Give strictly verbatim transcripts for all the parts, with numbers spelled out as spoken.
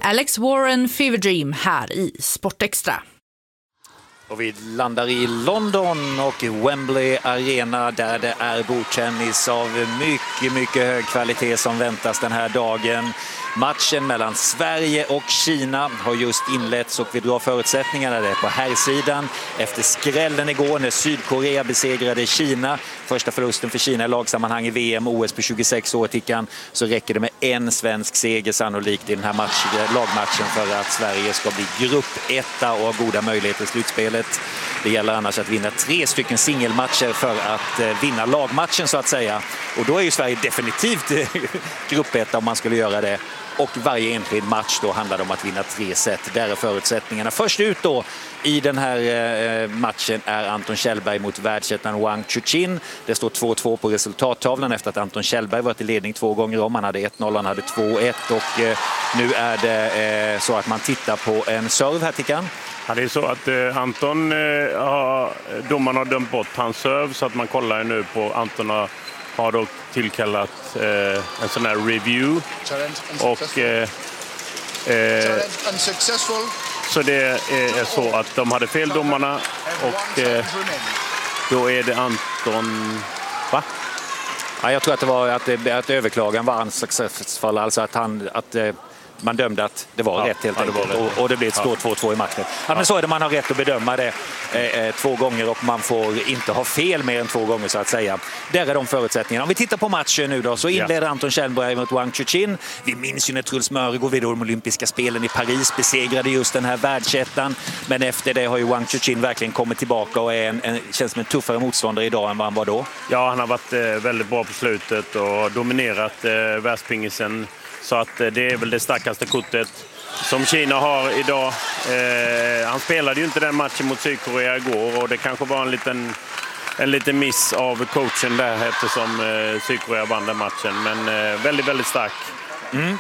Alex Warren, Fever Dream här i Sportextra. Och vi landar i London och Wembley Arena där det är bordtennis av mycket, mycket hög kvalitet som väntas den här dagen. Matchen mellan Sverige och Kina har just inletts och vi drar förutsättningarna där på här sidan. Efter skrällen igår när Sydkorea besegrade Kina, första förlusten för Kina i lagsammanhang i V M O S på tjugosex år tickan, så räcker det med en svensk seger sannolikt i den här match, lagmatchen för att Sverige ska bli gruppetta och ha goda möjligheter i slutspelet. Det gäller annars att vinna tre stycken singelmatcher för att vinna lagmatchen så att säga. Och då är ju Sverige definitivt gruppetta om man skulle göra det. Och varje enskild match då handlar om att vinna tre set. Där är förutsättningarna. Först ut då i den här eh, matchen är Anton Kjellberg mot världsettan Wang Chuqin. Det står två två på resultattavlan efter att Anton Kjellberg varit i ledning två gånger om. Han hade ett noll, han hade två ett och eh, nu är det eh, så att man tittar på en serve här, Tickan. Ja, det är så att eh, Anton eh, har, domaren har dömt bort hans serve så att man kollar nu på Anton har, har då tillkallat eh, en sån här review och eh, eh, så det är, är så att de hade fel domarna och eh, då är det Anton, va? Ja, jag tror att det var att, att överklagan var unsuccessful, alltså att han att man dömde att det var ja, rätt helt ja, enkelt det och, och det blev ett stort två två i matchen. Ja, men så är det, man har rätt att bedöma det eh, två gånger och man får inte ha fel mer än två gånger så att säga. Där är de förutsättningarna. Om vi tittar på matchen nu då så inleder ja. Anton Kjellberg mot Wang Chuqin. Vi minns ju när Truls Mörgård vid de olympiska spelen i Paris besegrade just den här världsettan. Men efter det har ju Wang Chuqin verkligen kommit tillbaka och är en, en, känns som en tuffare motståndare idag än vad han var då. Ja, han har varit eh, väldigt bra på slutet och dominerat eh, världspingisen. Så att det är väl det starkaste kortet som Kina har idag. Eh, han spelade ju inte den matchen mot Sydkorea igår och det kanske var en liten, en liten miss av coachen där eftersom eh, Sydkorea vann den matchen. Men eh, väldigt, väldigt stark. Mm.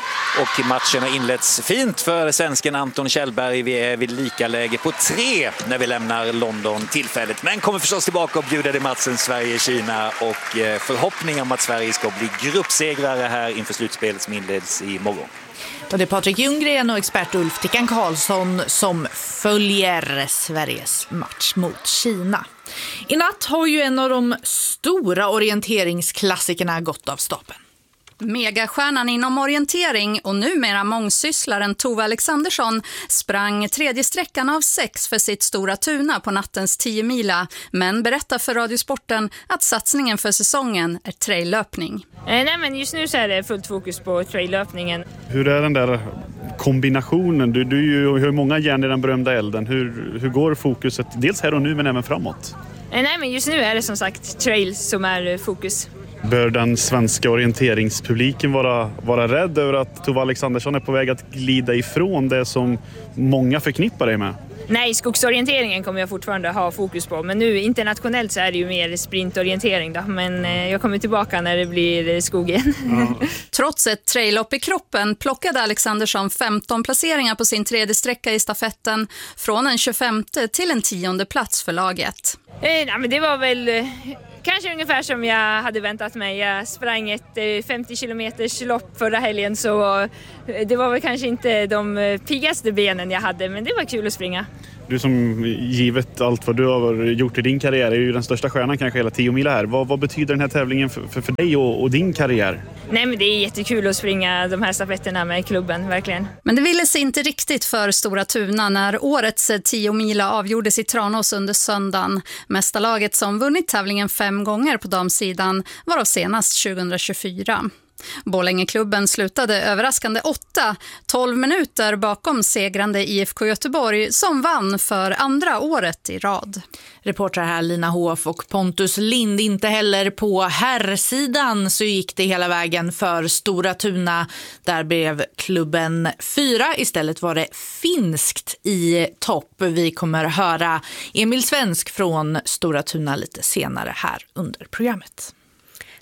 Och matchen har inletts fint för svensken Anton Kjellberg. Vi är vid lika läge på tre när vi lämnar London tillfället. Men kommer förstås tillbaka och bjuda i matchen Sverige-Kina och förhoppning om att Sverige ska bli gruppsegrare här inför slutspelet som inleds imorgon. Och det är Patrik Ljunggren och expert Ulf Tickan Karlsson som följer Sveriges match mot Kina. I natt har ju en av de stora orienteringsklassikerna gått av stapeln. Megastjärnan inom orientering och numera mångsysslaren Tove Alexandersson sprang tredje sträckan av sex för sitt Stora Tuna på nattens tio mila, men berättar för Radiosporten att satsningen för säsongen är traillöpning. Eh, nej, men just nu så är det fullt fokus på traillöpningen. Hur är den där kombinationen? Du, du ju, hur många järn i den berömda elden? Hur, hur går fokuset dels här och nu men även framåt? Eh, nej, men just nu är det som sagt trail som är fokus. Bör den svenska orienteringspubliken vara, vara rädd över att Tove Alexandersson är på väg att glida ifrån det som många förknippar dig med? Nej, skogsorienteringen kommer jag fortfarande ha fokus på. Men nu internationellt så är det ju mer sprintorientering då. Men eh, jag kommer tillbaka när det blir skogen. Ja. Trots ett traillopp i kroppen plockade Alexandersson femton placeringar på sin tredje sträcka i stafetten. Från en tjugofemte till en tionde plats för laget. Eh, nej, men det var väl... Eh, Kanske ungefär som jag hade väntat mig. Jag sprang ett femtio kilometers lopp förra helgen så det var väl kanske inte de piggaste benen jag hade, men det var kul att springa. Du som givet allt vad du har gjort i din karriär är ju den största stjärnan kanske hela tio mila här. Vad, vad betyder den här tävlingen för, för, för dig och, och din karriär? Nej, men det är jättekul att springa de här stafetterna med klubben, verkligen. Men det ville sig inte riktigt för Stora Tuna när årets tio mila avgjordes i Tranås under söndagen. Mästarlaget som vunnit tävlingen fem gånger på damsidan var av senast tjugohundratjugofyra. Borlängeklubben slutade överraskande åtta tolv minuter bakom segrande I F K Göteborg som vann för andra året i rad. Reportrar här Lina Hof och Pontus Lind. Inte heller på herrsidan så gick det hela vägen för Stora Tuna. Där blev klubben fyra. Istället var det finskt i topp. Vi kommer höra Emil Svensk från Stora Tuna lite senare här under programmet.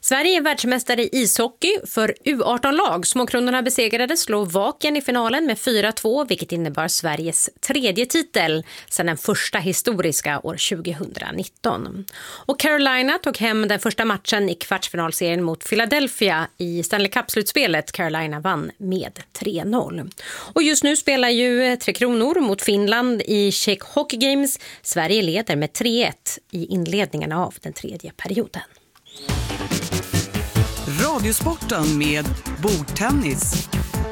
Sverige är världsmästare i ishockey för U arton-lag. Småkronorna besegrade Slovakien i finalen med fyra två, vilket innebar Sveriges tredje titel sedan den första historiska år tjugonitton. Och Carolina tog hem den första matchen i kvartsfinalserien mot Philadelphia i Stanley Cup-slutspelet. Carolina vann med tre noll. Och just nu spelar ju Tre Kronor mot Finland i Czech Hockey Games. Sverige leder med tre ett i inledningen av den tredje perioden. Radiosporten med bordtennis.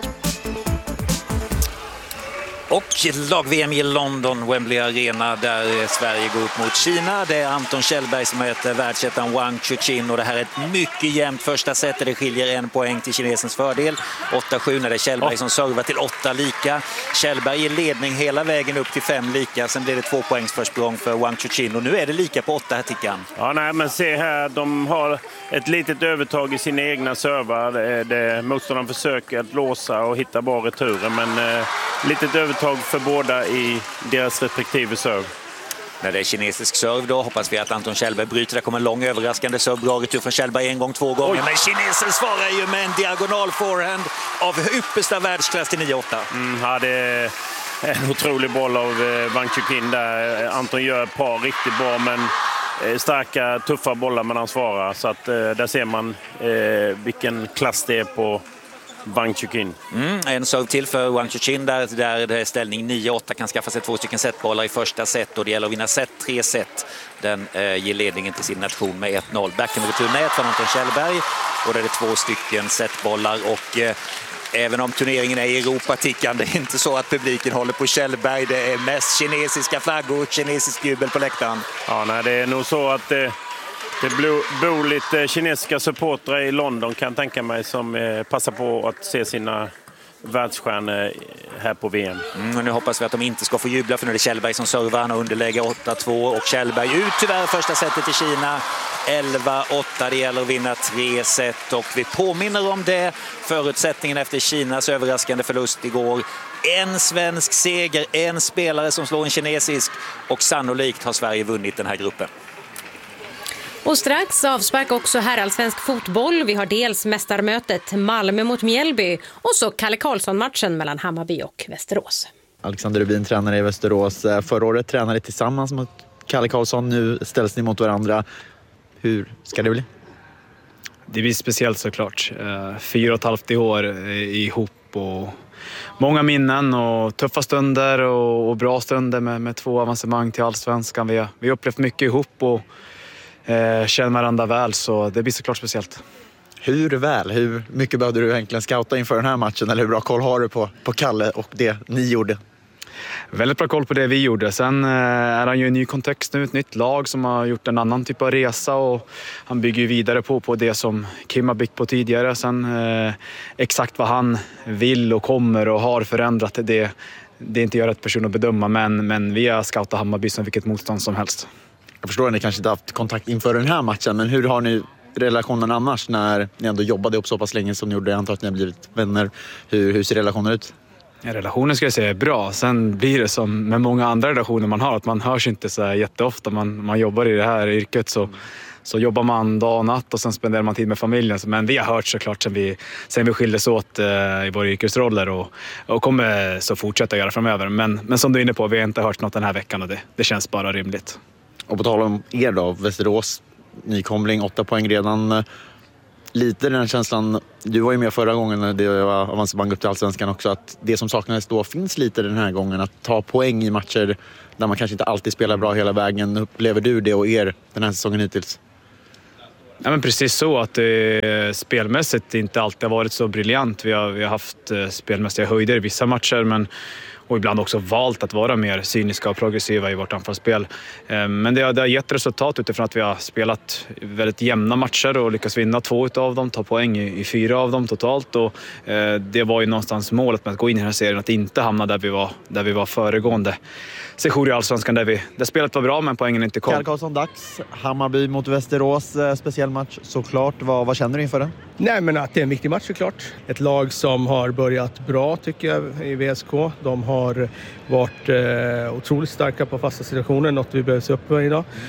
Och lag-V M i London, Wembley Arena, där Sverige går upp mot Kina. Det är Anton Kjellberg som möter världsettan Wang Chuqin, och det här är ett mycket jämnt första set. Det skiljer en poäng till kinesens fördel. åtta sju när det är Kjellberg som servar till åtta lika. Kjellberg i ledning hela vägen upp till fem lika. Sen blir det två poängs försprång för Wang Chuqin, och nu är det lika på åtta här, Tickan. Ja, nej, men se här, de har ett litet övertag i sina egna servar. Det, det, motståndaren försöker att låsa och hitta bra returer, men eh, litet övertag för båda i deras respektive serv. När det är kinesisk serv då hoppas vi att Anton Kjellberg bryter. Det kommer en lång överraskande serv. Bra retur från Kjellberg en gång, två gånger. Oj. Men kinesen svarar ju med en diagonal forehand av yppersta världsklass till nio åtta. Mm, ja, det är en otrolig boll av eh, Wang Chuqin där. Anton gör ett par riktigt bra, men eh, starka, tuffa bollar, men han svarar. Så att eh, där ser man eh, vilken klass det är på Wang Chuqin. Mm, en serv till för Wang Chuqin där, där det är ställning nio åtta, kan skaffa sig två stycken setbollar i första set, och det gäller att vinna set tre set. Den eh, ger ledningen till sin nation med ett noll. Backhand-returnät från Anton Kjellberg, och där är det två stycken setbollar, och eh, även om turneringen är i Europa, Tickan, det är inte så att publiken håller på Kjellberg. Det är mest kinesiska flaggor, kinesisk jubel på läktaren. Ja, nej, det är nog så att eh... det bor lite kinesiska supportrar i London, kan jag tänka mig, som eh, passar på att se sina världsstjärnor här på V M. Mm, och nu hoppas vi att de inte ska få jubla, för nu är det Kjellberg som servar. Han har underläge åtta två, och Kjellberg ut tyvärr första setet i Kina. elva åtta, det gäller att vinna tre set, och vi påminner om det. Förutsättningen efter Kinas överraskande förlust igår. En svensk seger, en spelare som slår en kinesisk, och sannolikt har Sverige vunnit den här gruppen. Och strax avspark också herrallsvensk fotboll. Vi har dels mästarmötet Malmö mot Mjällby, och så Kalle Karlsson-matchen mellan Hammarby och Västerås. Alexander Rubin, tränare i Västerås. Förra året tränade tillsammans mot Kalle Karlsson. Nu ställs ni mot varandra. Hur ska det bli? Det blir speciellt såklart. Fyra och ett halvt år ihop, och många minnen och tuffa stunder och, och bra stunder med, med två avancemang till allsvenskan. Vi har, vi har upplevt mycket ihop och eh, känner varandra väl, så det blir såklart speciellt. Hur väl? Hur mycket behövde du egentligen scouta inför den här matchen? Eller hur bra koll har du på, på Kalle och det ni gjorde? Väldigt bra koll på det vi gjorde. Sen eh, är han ju i en ny kontext nu, ett nytt lag som har gjort en annan typ av resa, och han bygger ju vidare på, på det som Kim har byggt på tidigare. Sen eh, exakt vad han vill och kommer och har förändrat det, det är inte jag rätt person att bedöma, men, men vi har scoutat Hammarby som vilket motstånd som helst. Jag förstår att ni kanske inte haft kontakt inför den här matchen, men hur har ni relationen annars när ni ändå jobbade upp så pass länge som ni gjorde? Jag antar att ni har blivit vänner. Hur, hur ser relationen ut? Ja, relationen ska jag säga är bra. Sen blir det som med många andra relationer man har, att man hörs inte så här jätteofta. Man, man jobbar i det här yrket, så, så jobbar man dag och natt, och sen spenderar man tid med familjen. Men vi har hört såklart sen vi, sen vi skildes åt eh, i våra yrkesroller, och, och kommer så fortsätta göra framöver. Men, men som du är inne på, vi har inte hört något den här veckan, och det, det känns bara rimligt. Och på tal om er då, Västerås, nykomling, åtta poäng redan. Lite den känslan, du var ju med förra gången när det var avancemang upp till allsvenskan också, att det som saknades då finns lite den här gången, att ta poäng i matcher där man kanske inte alltid spelar bra hela vägen. Upplever du det och er den här säsongen hittills? Ja, men precis så, att eh, spelmässigt inte alltid har varit så briljant. Vi har, vi har haft eh, spelmässiga höjder i vissa matcher, men och ibland också valt att vara mer cyniska och progressiva i vårt anfallsspel. Men det har, det har gett resultat utifrån att vi har spelat väldigt jämna matcher och lyckats vinna två av dem, ta poäng i, i fyra av dem totalt. Och, eh, det var ju någonstans målet med att gå in i den här serien, att inte hamna där vi var, där vi var föregående session i allsvenskan, där, vi, där spelet var bra men poängen inte kom. Kalle Karlsson, dags. Hammarby mot Västerås, speciell match såklart. Vad, vad känner du inför den? Nej, men att det är en viktig match såklart. Ett lag som har börjat bra tycker jag i V S K. De har varit eh, otroligt starka på fasta situationer, något vi behöver se upp med idag.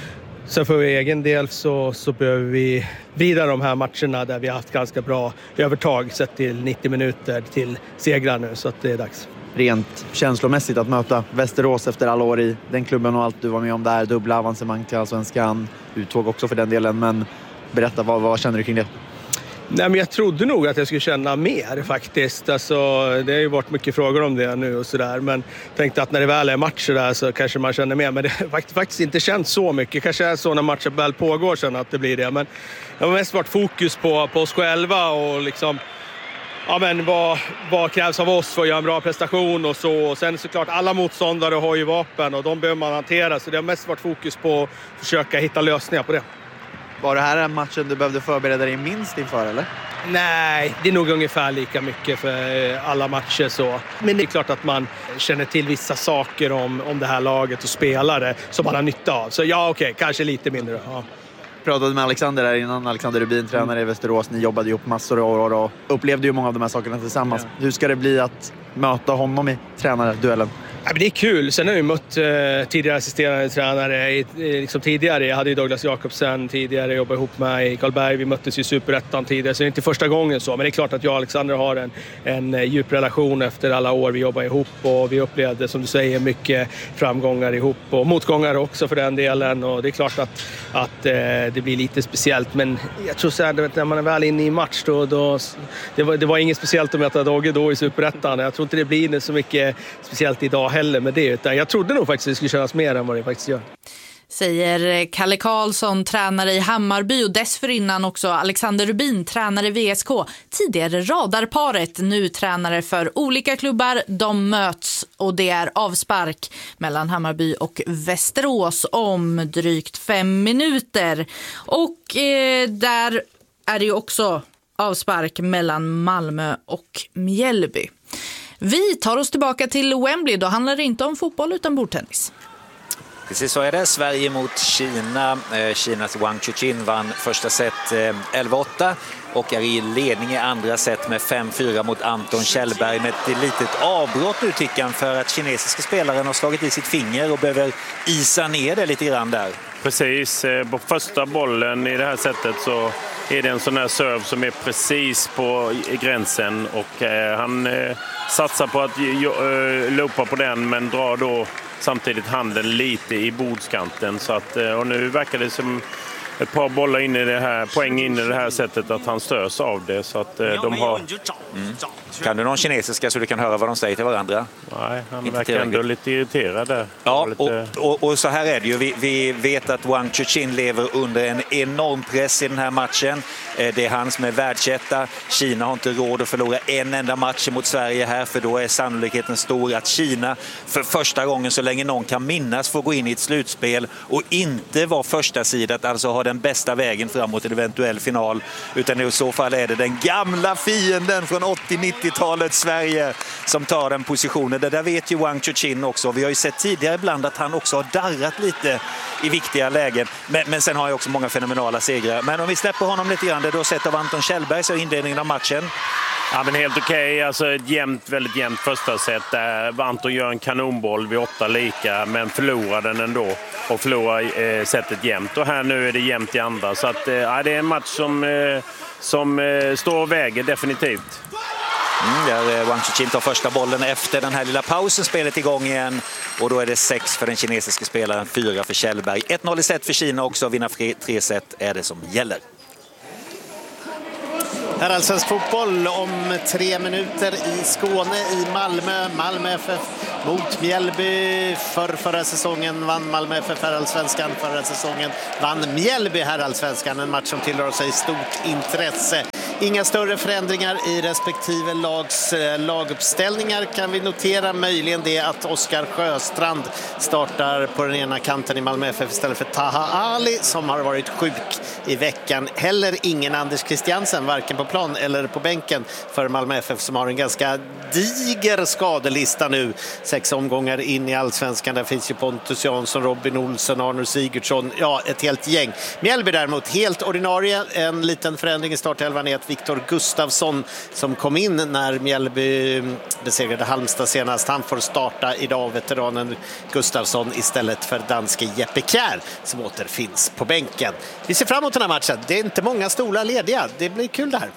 Sen för egen del så, så behöver vi vrida de här matcherna där vi har haft ganska bra övertag sett till nittio minuter till segrar nu, så att det är dags. Rent känslomässigt att möta Västerås efter alla år i den klubben och allt du var med om där, dubbla avancemang till Allsvenskan, uttåg också för den delen, men berätta, vad, vad känner du kring det? Nej, men jag trodde nog att jag skulle känna mer faktiskt. Alltså, det har ju varit mycket frågor om det nu och sådär. Men tänkte att när det väl är matcher där så kanske man känner mer. Men det har faktiskt inte känts så mycket. Kanske är så när matchen väl pågår sen att det blir det. Men det har mest varit fokus på, på oss själva och liksom... Ja, men vad, vad krävs av oss för att göra en bra prestation och så. Och sen såklart alla motståndare har ju vapen och de behöver man hantera. Så det har mest varit fokus på att försöka hitta lösningar på det. Var det här en matchen du behövde förbereda dig minst inför, eller? Nej, det är nog ungefär lika mycket för alla matcher så. Men det är klart att man känner till vissa saker om, om det här laget och spelare som man har nytta av. Så ja, okej, okay, kanske lite mindre. Ja. Jag pratade med Alexander här innan. Alexander Rubin, tränare i Västerås. Ni jobbade ihop massor av år och upplevde ju många av de här sakerna tillsammans. Ja. Hur ska det bli att möta honom i tränarduellen? Ja, men det är kul. Sen har vi mött eh, tidigare assisterande tränare i, liksom tidigare. Jag hade ju Douglas Jakobsen tidigare, jobbat ihop med i Karlberg. Vi möttes ju Superettan tidigare, så det är inte första gången så. Men det är klart att jag och Alexander har en, en djup relation efter alla år vi jobbar ihop. Och vi upplevde, som du säger, mycket framgångar ihop. Och motgångar också för den delen. Och det är klart att, att eh, det blir lite speciellt. Men jag tror så här, när man är väl inne i match då... då det, var, det var inget speciellt att möta Dogge då i Superettan. Jag tror inte det blir så mycket speciellt idag heller med det, utan jag trodde nog faktiskt att det skulle kännas mer än vad det faktiskt gör. Säger Kalle Karlsson, tränare i Hammarby, och dessförinnan också Alexander Rubin, tränare i V S K. Tidigare radarparet, nu tränare för olika klubbar. De möts och det är avspark mellan Hammarby och Västerås om drygt fem minuter. Och eh, där är det ju också avspark mellan Malmö och Mjällby. Vi tar oss tillbaka till Wembley. Då handlar det inte om fotboll utan bordtennis. Precis så är det. Sverige mot Kina. Kinas Wang Chuqin vann första set elva åtta och är i ledning i andra set med fem fyra mot Anton Kjellberg, med ett litet avbrott nu, Tickan, för att kinesiska spelaren har slagit i sitt finger och behöver isa ner det lite grann där. Precis. På första bollen i det här sättet så är det en sån här serve som är precis på gränsen och eh, han eh, satsar på att eh, loopa på den, men drar då samtidigt handen lite i bordskanten. Så att, eh, och nu verkar det som ett par bollar in i det här, poäng in i det här sättet att han störs av det. Så att eh, de har... Mm. Kan du någon kinesiska så du kan höra vad de säger till varandra? Nej, han inte verkar ändå lite irriterad där. Ja, lite... och, och, och så här är det ju. Vi, vi vet att Wang Chuqin lever under en enorm press i den här matchen. Det är han som är världsetta. Kina har inte råd att förlora en enda match mot Sverige här, för då är sannolikheten stor att Kina för första gången så länge någon kan minnas får gå in i ett slutspel och inte vara första sidat, alltså ha den bästa vägen framåt till eventuell final, utan i så fall är det den gamla fienden från åttio-nittiotalet, Sverige, som tar den positionen. Det där vet ju Wang Chuqin också. Vi har ju sett tidigare ibland att han också har darrat lite i viktiga lägen, men, men sen har jag också många fenomenala segrar. Men om vi släpper honom lite grann, det då sett av Anton Kjellberg så inledningen av matchen. Ja, men helt okej. Okay. Alltså ett jämnt, väldigt jämnt första set där Anton gör en kanonboll vid åtta lika, men förlorar den ändå och förlorar eh, setet jämnt. Och här nu är det jämnt i andra. Så att, eh, det är en match som, eh, som eh, står och väger definitivt. Mm, där Wang Chuqin tar första bollen efter den här lilla pausen, spelet igång igen, och då är det sex för den kinesiska spelaren, fyra för Kjellberg. ett noll i set för Kina också, vinna tre set är det som gäller. Här allsvensk fotboll om tre minuter i Skåne, i Malmö. Malmö F F mot Mjällby. För förra säsongen vann Malmö F F här allsvenskan. Förra säsongen vann Mjällby här allsvenskan. En match som tillhör sig stort intresse. Inga större förändringar i respektive lags laguppställningar kan vi notera. Möjligen det att Oskar Sjöstrand startar på den ena kanten i Malmö F F istället för Taha Ali som har varit sjuk i veckan. Heller ingen Anders Christiansen, varken på plan eller på bänken för Malmö F F, som har en ganska diger skadelista nu. Sex omgångar in i allsvenskan. Där finns ju Pontus Jansson, Robin Olsen, Arnur Sigurdsson. Ja, ett helt gäng. Mjällby däremot helt ordinarie. En liten förändring i startelvan är att Viktor Gustafsson som kom in när Mjällby besegrade Halmstad senast. Han får starta idag, veteranen Gustafsson, istället för danske Jeppe Kjær som återfinns på bänken. Vi ser fram emot den här matchen. Det är inte många stolar lediga. Det blir kul det här.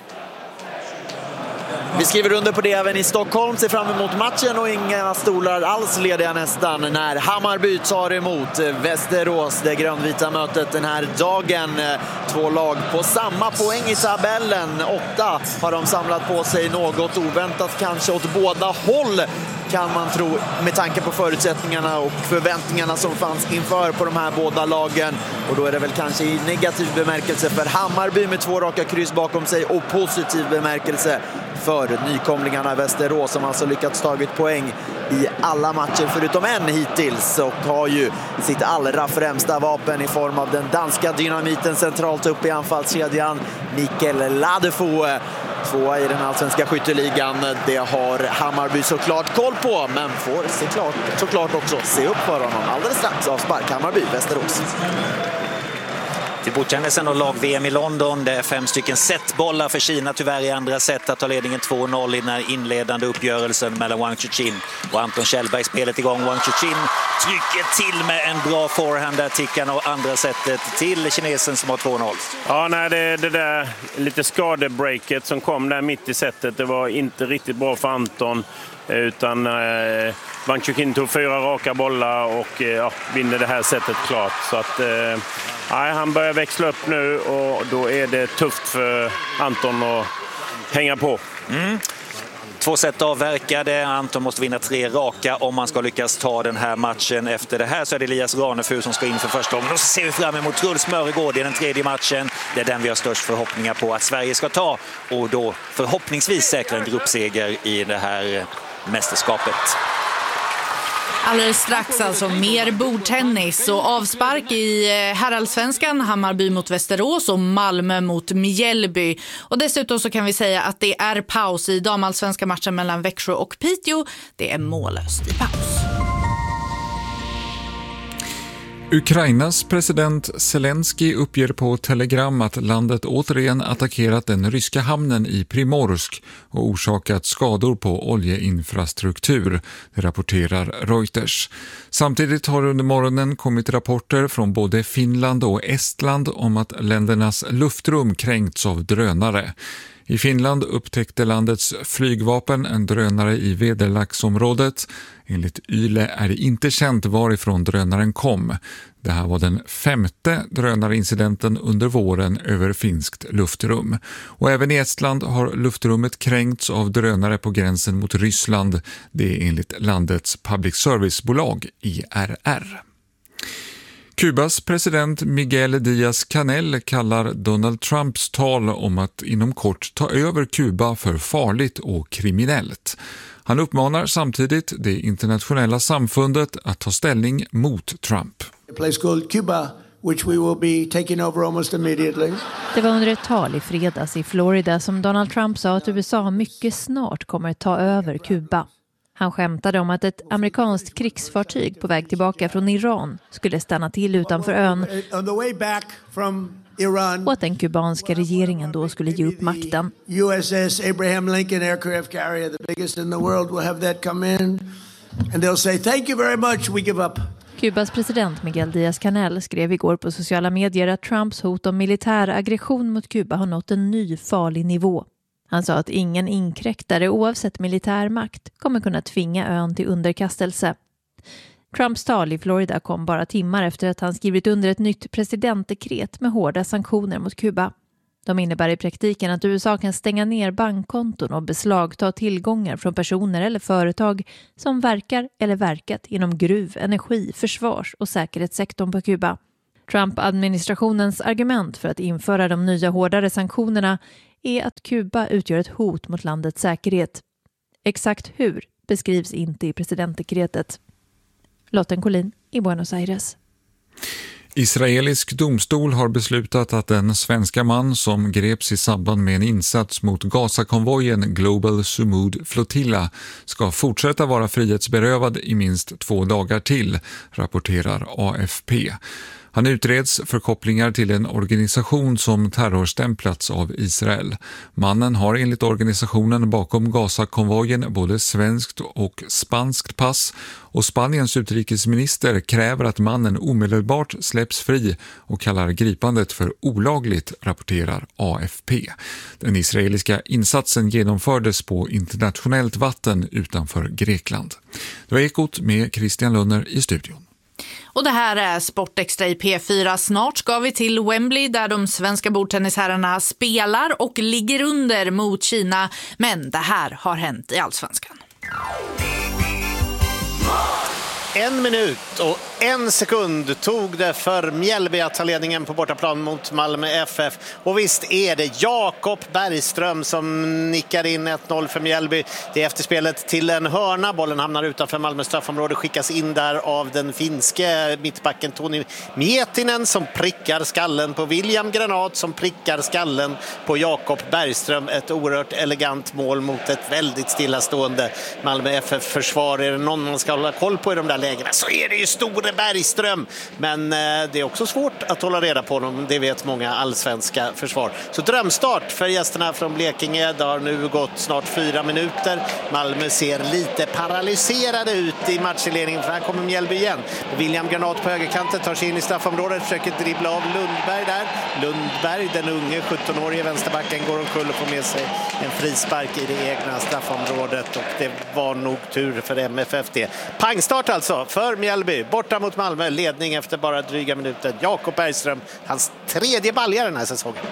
Vi skriver under på det även i Stockholm, ser fram emot matchen och inga stolar alls lediga nästan när Hammarby tar emot Västerås, det grönvita mötet den här dagen. Två lag på samma poäng i tabellen. Åtta har de samlat på sig, något oväntat kanske åt båda håll kan man tro med tanke på förutsättningarna och förväntningarna som fanns inför på de här båda lagen. Och då är det väl kanske i negativ bemärkelse för Hammarby med två raka kryss bakom sig och positiv bemärkelse för nykomlingarna Västerås som alltså lyckats tagit poäng i alla matcher förutom en hittills och har ju sitt allra främsta vapen i form av den danska dynamiten centralt upp i anfallskedjan, Mikkel Ladefo. Tvåa i den allsvenska skytteligan, det har Hammarby såklart koll på, men får såklart, såklart också se upp för honom alldeles strax. Avspark Hammarby, Västerås. Till bordtennissen och lag-V M i London. Det är fem stycken setbollar för Kina tyvärr i andra set att ta ledningen två noll i den här inledande uppgörelsen mellan Wang Chuqin och Anton Kjellberg. Spelet igång. Wang Chuqin trycker till med en bra forehand där, tickar och andra setet till kinesen som har två noll. Ja, nej, det, det där lite skadebreaket som kom där mitt i setet, det var inte riktigt bra för Anton. Utan eh, Wang Chuqin tog fyra raka bollar och eh, ja, vinner det här sättet klart. Så att eh, nej, han börjar växla upp nu och då är det tufft för Anton att hänga på. Mm. Två set avverkade. Anton måste vinna tre raka om man ska lyckas ta den här matchen. Efter det här så är det Elias Ranefur som ska in för första gången. Och så ser vi fram emot Truls Mörgård i den tredje matchen. Det är den vi har störst förhoppningar på att Sverige ska ta. Och då förhoppningsvis säkra en gruppseger i det här mästerskapet. Alldeles strax alltså mer bordtennis och avspark i herrallsvenskan, Hammarby mot Västerås och Malmö mot Mjällby. Och dessutom så kan vi säga att det är paus i damallsvenska matchen mellan Växjö och Piteå. Det är mållöst i paus. Ukrainas president Zelensky uppger på Telegram att landet återigen attackerat den ryska hamnen i Primorsk och orsakat skador på oljeinfrastruktur, det rapporterar Reuters. Samtidigt har under morgonen kommit rapporter från både Finland och Estland om att ländernas luftrum kränkts av drönare. I Finland upptäckte landets flygvapen en drönare i Vederlaxområdet. Enligt Yle är det inte känt varifrån drönaren kom. Det här var den femte drönarincidenten under våren över finskt luftrum. Och även i Estland har luftrummet kränkts av drönare på gränsen mot Ryssland. Det är enligt landets public service-bolag I R R. Kubas president Miguel Díaz-Canel kallar Donald Trumps tal om att inom kort ta över Kuba för farligt och kriminellt. Han uppmanar samtidigt det internationella samfundet att ta ställning mot Trump. A place called Cuba, which we will be taking over almost immediately. Det var under ett tal i fredags i Florida som Donald Trump sa att U S A mycket snart kommer att ta över Kuba. Han skämtade om att ett amerikanskt krigsfartyg på väg tillbaka från Iran skulle stanna till utanför ön och att den kubanska regeringen då skulle ge upp makten. U S S Abraham Lincoln aircraft carrier, the biggest in the world, will have that come in and they'll say thank you very much, we give up. Kubas president Miguel Díaz-Canel skrev igår på sociala medier att Trumps hot om militär aggression mot Kuba har nått en ny farlig nivå. Han sa att ingen inkräktare oavsett militärmakt kommer kunna tvinga ön till underkastelse. Trumps tal i Florida kom bara timmar efter att han skrivit under ett nytt presidentdekret med hårda sanktioner mot Kuba. De innebär i praktiken att U S A kan stänga ner bankkonton och beslagta tillgångar från personer eller företag som verkar eller verkat inom gruv-, energi-, försvars- och säkerhetssektorn på Kuba. Trump-administrationens argument för att införa de nya hårdare sanktionerna är att Kuba utgör ett hot mot landets säkerhet. Exakt hur beskrivs inte i presidentdekretet. Lotten Collin i Buenos Aires. Israelisk domstol har beslutat att en svenska man som greps i samband med en insats mot Gaza-konvojen Global Sumud Flotilla ska fortsätta vara frihetsberövad i minst två dagar till, rapporterar A F P. Han utreds för kopplingar till en organisation som terrorstämplats av Israel. Mannen har enligt organisationen bakom Gaza-konvojen både svenskt och spanskt pass, och Spaniens utrikesminister kräver att mannen omedelbart släpps fri och kallar gripandet för olagligt, rapporterar A F P. Den israeliska insatsen genomfördes på internationellt vatten utanför Grekland. Det var Ekot med Christian Lunner i studion. Och det här är Sportextra i P fyra. Snart ska vi till Wembley där de svenska bordtennisherrarna spelar och ligger under mot Kina. Men det här har hänt i Allsvenskan. En minut och en sekund tog det för Mjällby att ta ledningen på bortaplan mot Malmö F F. Och visst är det Jakob Bergström som nickar in ett noll för Mjällby. Det är efterspelet till en hörna. Bollen hamnar utanför Malmö straffområde, skickas in där av den finske mittbacken Toni Mietinen som prickar skallen på William Granat som prickar skallen på Jakob Bergström. Ett oerhört elegant mål mot ett väldigt stillastående Malmö F F-försvar. Är det någon man ska hålla koll på i de där lägena så är det ju Store Bergström. Men eh, det är också svårt att hålla reda på dem. Det vet många allsvenska försvar. Så drömstart för gästerna från Blekinge. Det har nu gått snart fyra minuter. Malmö ser lite paralyserade ut i matchinledningen. För här kommer Mjällby igen. William Granat på högerkanten tar sig in i straffområdet. Försöker dribbla av Lundberg där. Lundberg, den unge sjuttonårige vänsterbacken, går omkull och får med sig en frispark i det egna straffområdet. Och det var nog tur för M F F det. Pangstart alltså för Mjällby. Borta mot Malmö. Ledning efter bara dryga minuter. Jakob Bergström, hans tredje balja den här säsongen.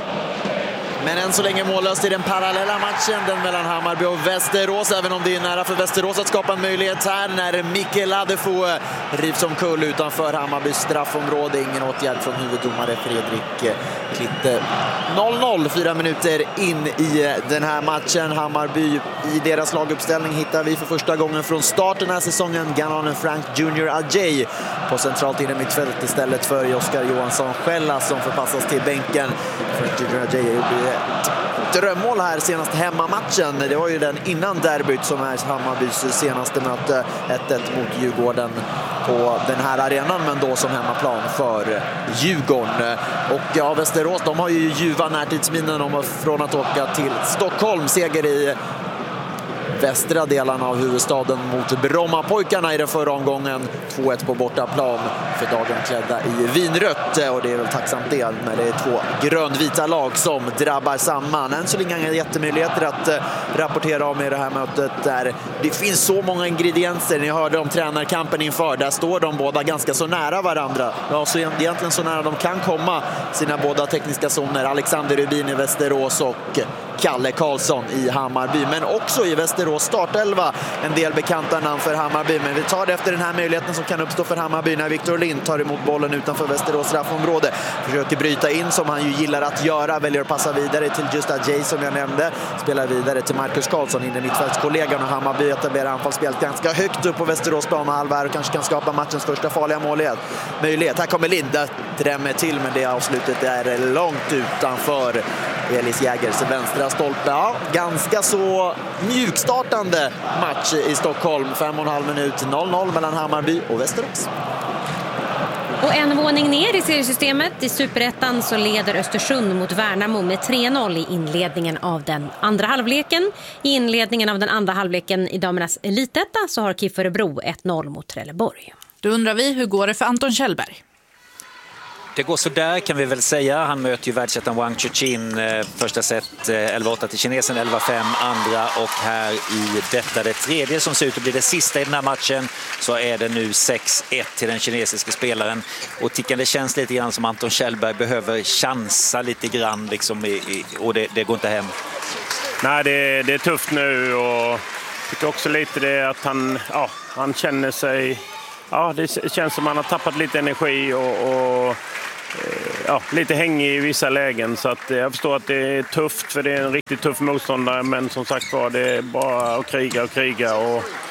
Men än så länge mållöst i den parallella matchen, den mellan Hammarby och Västerås, även om det är nära för Västerås att skapa en möjlighet här när Mikkel Adefo rivs omkull utanför Hammarbys straffområde. Ingen åtgärd från huvuddomare Fredrik Klitte. noll noll, fyra minuter in i den här matchen. Hammarby, i deras laguppställning hittar vi för första gången från starten den här säsongen gananen Frank Junior Ajay på centralt inne mittfält istället för Oskar Johansson Schella som förpassas till bänken. Frank Junior Ajay gjorde ett drömmål här senaste hemmamatchen. Det var ju den innan derbyt som är Hammarbys senaste möte, ett ett mot Djurgården på den här arenan, men då som hemmaplan för Djurgården. Och ja, Västerås, de har ju ljuva närtidsminnen om från att åka till Stockholm. Seger i västra delarna av huvudstaden mot Brommapojkarna i den förra omgången. två ett på bortaplan, för dagen klädda i vinrött. Och det är väl tacksamt det när det är två grönvita lag som drabbar samman. Än så länge inga jättemöjligheter att rapportera om i det här mötet där det finns så många ingredienser. Ni hörde om tränarkampen inför. Där står de båda ganska så nära varandra. Ja, så egentligen så nära de kan komma sina båda tekniska zoner. Alexander Rubin i Västerås och Kalle Karlsson i Hammarby. Men också i Västerås startelva en del bekanta namn för Hammarby. Men vi tar det efter den här möjligheten som kan uppstå för Hammarby när Victor Lind tar emot bollen utanför Västerås straffområde. Försöker bryta in som han ju gillar att göra. Väljer att passa vidare till Just Ajay som jag nämnde. Spelar vidare till Marcus Karlsson in i mittfältskollegan, och Hammarby etablerar anfallsspel ganska högt upp på Västerås plan och halva och kanske kan skapa matchens första farliga målighet. Möjlighet. Här kommer Lind. Drämmer till, men det avslutet är långt utanför Elis Jägers vänstra stolpe. Ja, ganska så mjukstartande match i Stockholm. Fem och en halv minut, noll noll mellan Hammarby och Västerås. Och en våning ner i seriesystemet. I Superettan så leder Östersund mot Värnamo med tre noll i inledningen av den andra halvleken. I inledningen av den andra halvleken i damernas elitetta så har KIF Örebro ett noll mot Trelleborg. Då undrar vi, hur går det för Anton Kjellberg? Det går så där kan vi väl säga. Han möter ju världsettan Wang Chuqin. Första set elva åtta till kinesen, elva fem andra, och här i detta det tredje som ser ut att bli det sista i den här matchen så är det nu sex ett till den kinesiska spelaren. Och tycker det känns lite grann som Anton Kjellberg behöver chansa lite grann liksom i, i, och det, det går inte hem. Nej, det, det är tufft nu, och jag tycker också lite det att han, ja, han känner sig... Ja, det känns som att han har tappat lite energi och, och ja, lite hängig i vissa lägen. Så att jag förstår att det är tufft, för det är en riktigt tuff motståndare. Men som sagt var, det är bara att kriga och kriga. Och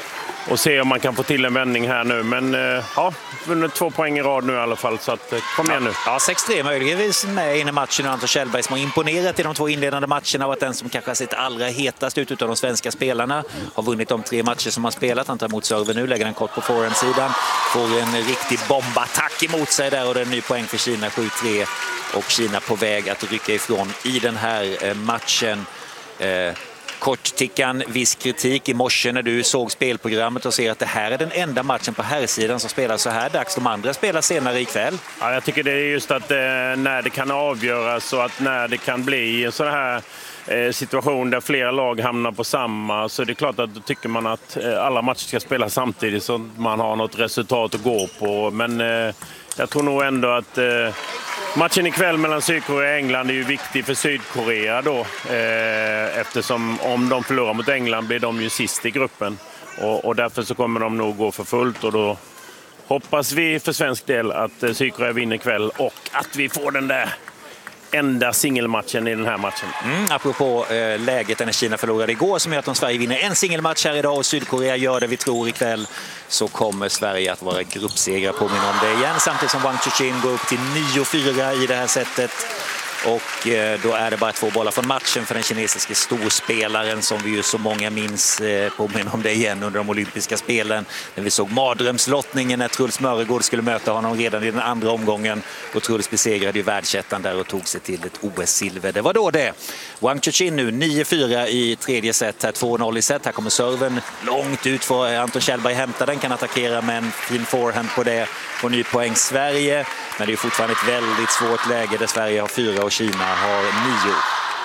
och se om man kan få till en vändning här nu. Men eh, ja, vunnit två poäng i rad nu i alla fall, så att, eh, kom igen nu. Ja, sex tre möjligtvis med in i matchen. Anton Kjellberg som har imponerat i de två inledande matcherna och att den som kanske har sett allra hetast ut utav de svenska spelarna har vunnit de tre matcher som han spelat. Han tar emot server nu, lägger den kort på forehandsidan, får en riktig bombattack emot sig där och det är en ny poäng för Kina, sju tre, och Kina på väg att rycka ifrån i den här eh, matchen. Eh, Korttickan, viss kritik i morse när du såg spelprogrammet och ser att det här är den enda matchen på herrsidan som spelar så här dags. De andra spelar senare ikväll. Ja, jag tycker det är just att eh, när det kan avgöras och att när det kan bli en sån här eh, situation där flera lag hamnar på samma, så det är klart att då tycker man att eh, alla matcher ska spelas samtidigt så man har något resultat att gå på. Men eh, jag tror nog ändå att eh, matchen ikväll mellan Sydkorea och England är ju viktig för Sydkorea då. Eh, eftersom om de förlorar mot England blir de ju sist i gruppen. Och, och därför så kommer de nog gå för fullt. Och då hoppas vi för svensk del att eh, Sydkorea vinner ikväll och att vi får den där enda singelmatchen i den här matchen. Mm, apropå eh, läget när Kina förlorade igår som gör att om Sverige vinner en singelmatch här idag och Sydkorea gör det vi tror ikväll, så kommer Sverige att vara gruppsegrare, påminner om det igen, samtidigt som Wang Chuqin går upp till nio fyra i det här sättet. Och eh, då är det bara två bollar från matchen för den kinesiska storspelaren som vi ju så många minns, eh, påminner om det igen, under de olympiska spelen. När vi såg mardrömslottningen när Truls Mörgård skulle möta honom redan i den andra omgången. Och Truls besegrade ju världsettan där och tog sig till ett O S-silver. Det var då det. Wang Chuqin nu nio fyra i tredje set, här två noll i set. Här kommer serven långt ut för Anton Kjellberg hämta den, kan attackera med en fin forehand på det. Och ny poäng Sverige. Men det är fortfarande ett väldigt svårt läge där Sverige har fyra och Kina har nio.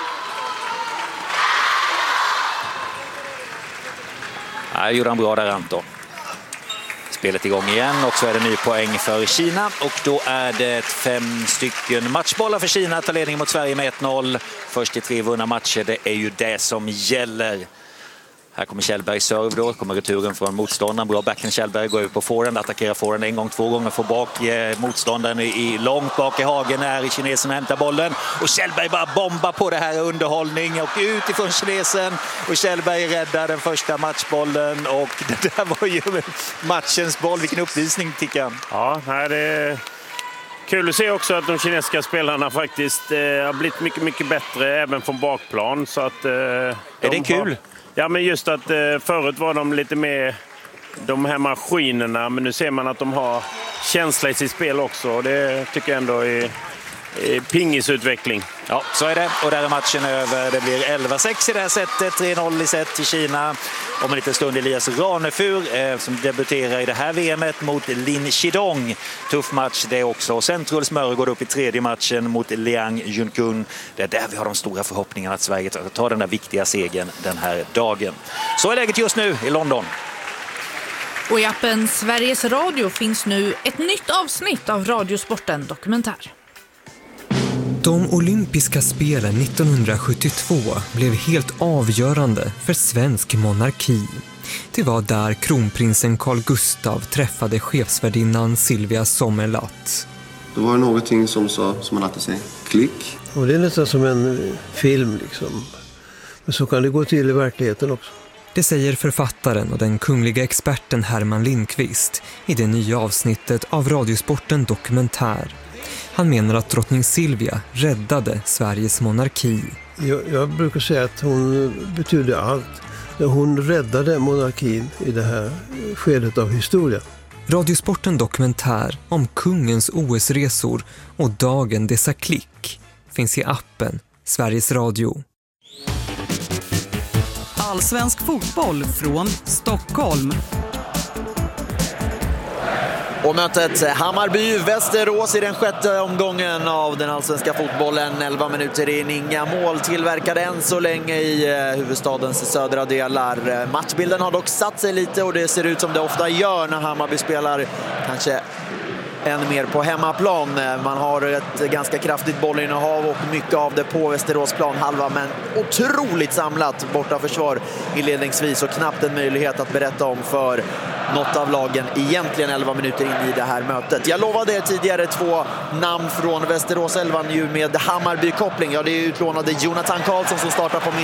Här gjorde han bra där, Anton. Spelet igång igen och så är det ny poäng för Kina. Och då är det fem stycken matchbollar för Kina att ta ledning mot Sverige med ett noll. Först till tre vunna matcher, det är ju det som gäller. Här kommer Kjellberg serve då, kommer returen från motståndaren. Bra backhand Kjellberg, går ut på forehand, attackerar forehand en gång, två gånger, får bak eh, motståndaren i, i långt bak i hagen när i kinesen hämtar bollen. Och Kjellberg bara bombar på det här, underhållning och ut ifrån kinesen. Och Kjellberg räddar den första matchbollen och det där var ju matchens boll. Vilken uppvisning, Tickan. Ja, här är kul att se också att de kinesiska spelarna faktiskt eh, har blivit mycket, mycket bättre även från bakplan. Så att, eh, är det de kul? Har... Ja, men just att eh, förut var de lite mer de här maskinerna, men nu ser man att de har känsla i sitt spel också och det tycker jag ändå är, är pingisutveckling. Ja, så är det. Och där är matchen över. Det blir elva sex i det här sättet. tre noll i set till Kina. Om en liten stund Elias Ranefur eh, som debuterar i det här V M:et mot Lin Chidong. Tuff match det också. Och sen Truls Mörgård går upp i tredje matchen mot Liang Junkun. Det är där vi har de stora förhoppningarna att Sverige tar den där viktiga segern den här dagen. Så är läget just nu i London. Och i appen Sveriges Radio finns nu ett nytt avsnitt av Radiosporten Dokumentär. De olympiska spelen nittonhundrasjuttiotvå blev helt avgörande för svensk monarki. Det var där kronprinsen Carl Gustaf träffade chefsvärdinnan Silvia Sommerlath. Det var någonting som sa, som man alltid säger, klick. Och det är nästan som en film liksom. Men så kan det gå till i verkligheten också. Det säger författaren och den kungliga experten Herman Lindqvist i det nya avsnittet av Radiosporten Dokumentär. Han menar att drottning Silvia räddade Sveriges monarki. Jag, jag brukar säga att hon betydde allt. Hon räddade monarkin i det här skedet av historia. Radiosporten Dokumentär om kungens O S-resor och dagen dessa klick finns i appen Sveriges Radio. Allsvensk fotboll från Stockholm. Och mötet Hammarby-Västerås i den sjätte omgången av den allsvenska fotbollen. elva minuter in, inga mål tillverkade än så länge i huvudstadens södra delar. Matchbilden har dock satt sig lite och det ser ut som det ofta gör när Hammarby spelar kanske än mer på hemmaplan. Man har ett ganska kraftigt bollinnehav och mycket av det på Västerås planhalva, men otroligt samlat borta försvar inledningsvis och knappt en möjlighet att berätta om för något av lagen egentligen elva minuter in i det här mötet. Jag lovade tidigare två namn från Västerås elvan ju med Hammarby-koppling. Ja, det är utlånade Jonathan Karlsson som startar på mitt